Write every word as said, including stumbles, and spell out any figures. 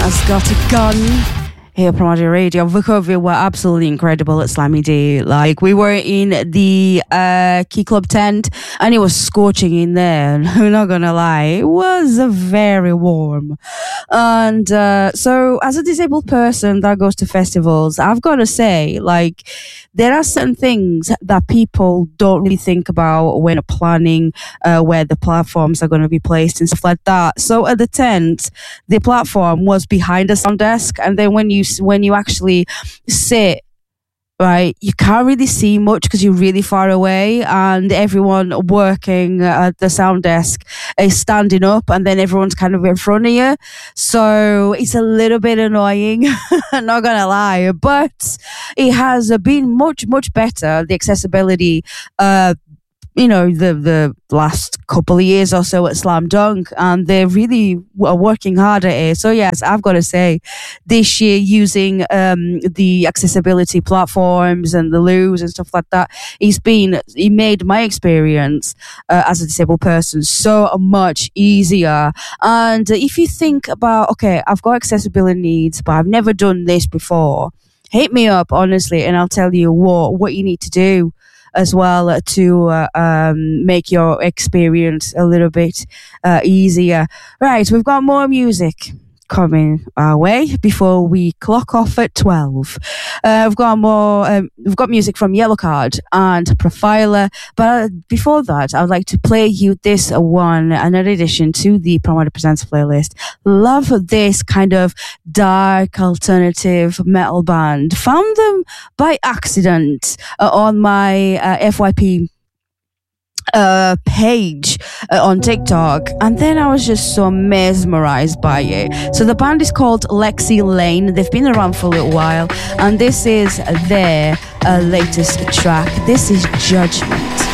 has got a gun. Here at Primordial Radio, Vukovic were absolutely incredible at Slammy D. Like, we were in the uh, Key Club tent, and it was scorching in there. I'm not gonna lie, it was uh, very warm. And uh, so, as a disabled person that goes to festivals, I've got to say, like, there are certain things that people don't really think about when planning uh, where the platforms are going to be placed and stuff like that. So at the tent, the platform was behind the sound desk, and then when you when you actually sit, right, you can't really see much because you're really far away, and everyone working at the sound desk is standing up, and then everyone's kind of in front of you. So it's a little bit annoying, not gonna lie, but it has been much, much better. The accessibility, uh, you know, the the last couple of years or so at Slam Dunk, and they really are working hard at it. So yes, I've got to say, this year using um, the accessibility platforms and the loos and stuff like that, it's been, it made my experience uh, as a disabled person so much easier. And if you think about, okay, I've got accessibility needs, but I've never done this before, hit me up, honestly, and I'll tell you what what you need to do as well to uh, um, make your experience a little bit uh, easier. Right, we've got more music coming our way before we clock off at twelve. Uh, we've got more, um, we've got music from Yellowcard and Profiler, but before that, I would like to play you this one, another addition to the Primordial Presents playlist. Love this kind of dark alternative metal band. Found them by accident uh, on my uh, F Y P uh page uh, on TikTok, and then I was just so mesmerized by it. So the band is called Lexi Lane. They've been around for a little while, and this is their uh, latest track. This is Judgment.